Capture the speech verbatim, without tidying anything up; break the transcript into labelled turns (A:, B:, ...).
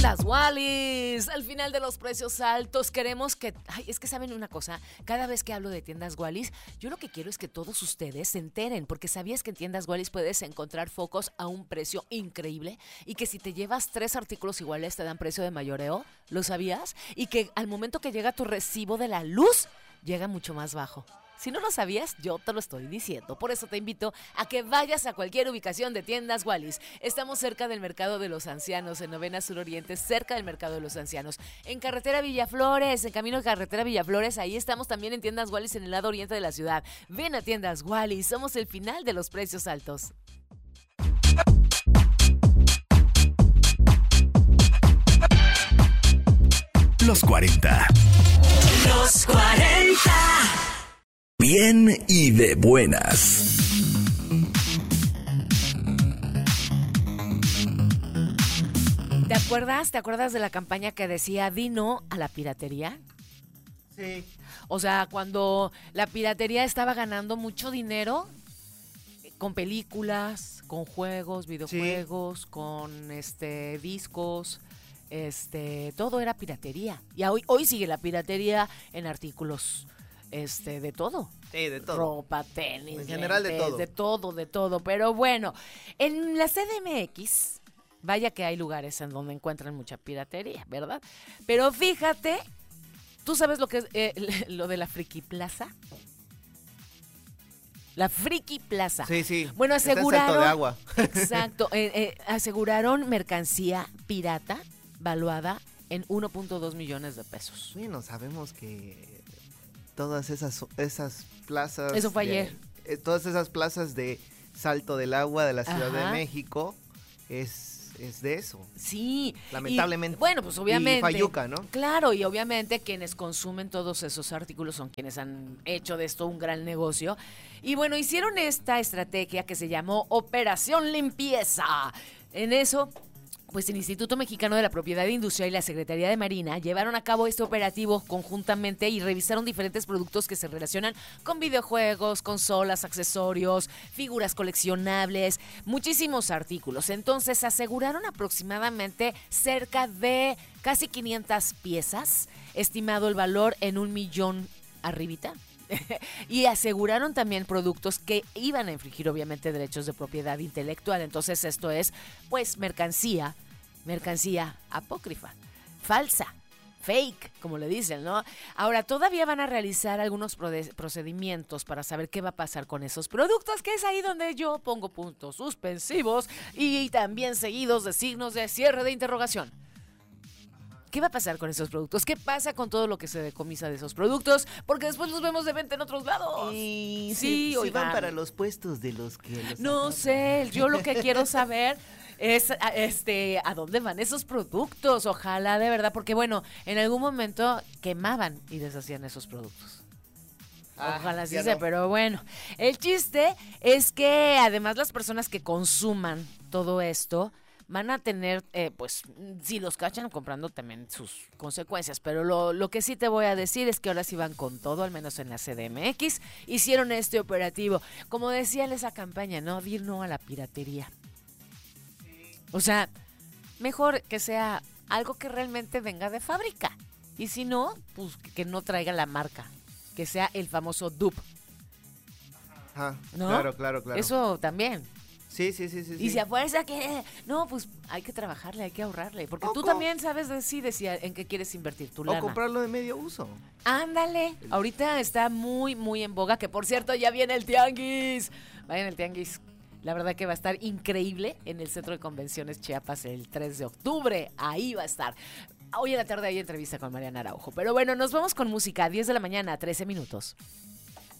A: Tiendas Wallis, al final de los precios altos queremos que... Ay, es que saben una cosa, cada vez que hablo de Tiendas Wallis, yo lo que quiero es que todos ustedes se enteren, porque ¿sabías que en Tiendas Wallis puedes encontrar focos a un precio increíble? Y que si te llevas tres artículos iguales te dan precio de mayoreo, ¿lo sabías? Y que al momento que llega tu recibo de la luz, llega mucho más bajo. Si no lo sabías, yo te lo estoy diciendo. Por eso te invito a que vayas a cualquier ubicación de Tiendas Wallis. Estamos cerca del Mercado de los Ancianos, en Novena Sur Oriente, cerca del Mercado de los Ancianos. En Carretera Villaflores, en camino de Carretera Villaflores, ahí estamos también en Tiendas Wallis, en el lado oriente de la ciudad. Ven a Tiendas Wallis, somos el final de los precios altos.
B: Los cuarenta.
C: Los cuarenta.
B: Bien y de buenas.
A: ¿Te acuerdas? ¿Te acuerdas de la campaña que decía di no a la piratería?
D: Sí.
A: O sea, cuando la piratería estaba ganando mucho dinero con películas, con juegos, videojuegos, sí. con este discos, este, todo era piratería. Y hoy, hoy sigue la piratería en artículos. Este, de todo.
D: Sí, de todo.
A: Ropa, tenis.
D: En general
A: lentes,
D: de todo.
A: De todo, de todo. Pero bueno, en la C D M X, vaya que hay lugares en donde encuentran mucha piratería, ¿verdad? Pero fíjate, ¿tú sabes lo que es eh, lo de la Friki Plaza? La Friki Plaza.
D: Sí, sí.
A: Bueno, aseguraron.
D: Está en Salto de Agua.
A: Exacto. eh, eh, aseguraron mercancía pirata valuada en uno punto dos millones de pesos.
D: Bueno, sabemos que todas esas, esas plazas...
A: Eso fue
D: de,
A: ayer.
D: Eh, todas esas plazas de Salto del Agua de la Ciudad
A: Ajá.
D: de México es, es de eso.
A: Sí.
D: Lamentablemente.
A: Y, bueno, pues obviamente.
D: Y Fayuca, ¿no?
A: Claro, y obviamente quienes consumen todos esos artículos son quienes han hecho de esto un gran negocio. Y bueno, hicieron esta estrategia que se llamó Operación Limpieza. En eso... Pues el Instituto Mexicano de la Propiedad Industrial y la Secretaría de Marina llevaron a cabo este operativo conjuntamente y revisaron diferentes productos que se relacionan con videojuegos, consolas, accesorios, figuras coleccionables, muchísimos artículos. Entonces aseguraron aproximadamente cerca de casi quinientas piezas, estimado el valor en un millón arribita. Y aseguraron también productos que iban a infringir obviamente derechos de propiedad intelectual. Entonces esto es pues mercancía, mercancía apócrifa, falsa, fake, como le dicen, ¿no? Ahora todavía van a realizar algunos procedimientos para saber qué va a pasar con esos productos, que es ahí donde yo pongo puntos suspensivos y también seguidos de signos de cierre de interrogación. ¿Qué va a pasar con esos productos? ¿Qué pasa con todo lo que se decomisa de esos productos? Porque después los vemos de venta en otros lados.
D: Y
A: sí,
D: sí,
A: oigan.
D: van para los puestos de los que los
A: No
D: agarran.
A: sé, yo lo que quiero saber es este a dónde van esos productos. Ojalá de verdad, porque bueno, en algún momento quemaban y deshacían esos productos.
D: Ah,
A: Ojalá sí
D: ya
A: sea,
D: no.
A: pero bueno. El chiste es que además las personas que consuman todo esto van a tener, eh, pues, si los cachan comprando también sus consecuencias. Pero lo, lo que sí te voy a decir es que ahora sí van con todo, al menos en la C D M X. Hicieron este operativo. Como decía en esa campaña, ¿no? Dir no a la piratería. O sea, mejor que sea algo que realmente venga de fábrica. Y si no, pues que no traiga la marca. Que sea el famoso dupe.
D: Ajá,
A: ¿No?
D: claro, claro, claro.
A: Eso también.
D: Sí, sí, sí, sí.
A: Y
D: sí.
A: si a fuerza que... No, pues hay que trabajarle, hay que ahorrarle. Porque
D: O
A: tú
D: co-
A: también sabes decir si en qué quieres invertir tu lana.
D: O comprarlo de medio uso.
A: Ándale. Ahorita está muy, muy en boga. Que por cierto, ya viene el tianguis. Vayan al tianguis. La verdad que va a estar increíble en el Centro de Convenciones Chiapas el tres de octubre. Ahí va a estar. Hoy en la tarde hay entrevista con Mariana Araujo. Pero bueno, nos vamos con música. diez de la mañana, trece minutos.